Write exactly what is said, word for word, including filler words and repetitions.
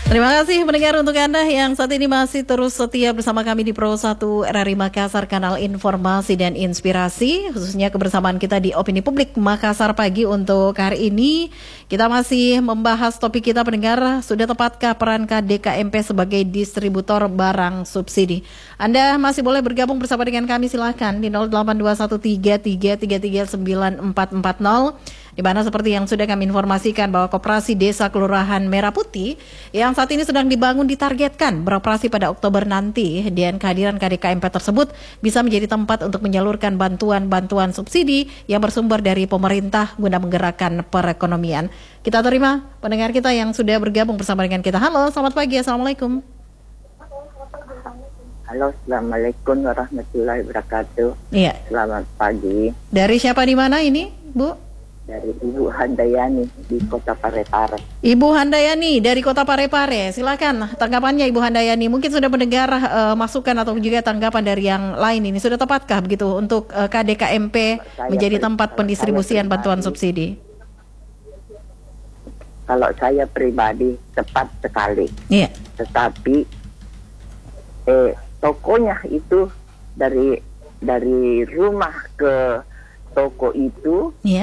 Terima kasih pendengar untuk Anda yang saat ini masih terus setia bersama kami di Pro satu R R I Makassar, kanal informasi dan inspirasi, khususnya kebersamaan kita di Opini Publik Makassar Pagi. Untuk hari ini kita masih membahas topik kita pendengar, sudah tepatkah peran K D K M P sebagai distributor barang subsidi? Anda masih boleh bergabung bersama dengan kami, silahkan di nol delapan dua satu tiga tiga tiga tiga sembilan empat empat nol, di mana seperti yang sudah kami informasikan bahwa Koperasi Desa Kelurahan Merah Putih yang saat ini sedang dibangun ditargetkan beroperasi pada Oktober nanti, dan kehadiran K D K M P tersebut bisa menjadi tempat untuk menyalurkan bantuan-bantuan subsidi yang bersumber dari pemerintah guna menggerakkan perekonomian. Kita terima pendengar kita yang sudah bergabung bersama dengan kita. Halo, selamat pagi, Assalamualaikum. Halo, Assalamualaikum warahmatullahi wabarakatuh. Iya. Selamat pagi. Dari siapa, di mana ini, Bu? Dari Ibu Handayani di Kota Parepare. Ibu Handayani dari Kota Parepare, silakan tanggapannya Ibu Handayani. Mungkin sudah mendengar uh, masukan atau juga tanggapan dari yang lain ini. Sudah tepatkah begitu untuk uh, K D K M P Saya menjadi pri- tempat pendistribusian pribadi, bantuan subsidi? Kalau saya pribadi tepat sekali. Iya. Tetapi eh, tokonya itu dari dari rumah ke toko itu Iya.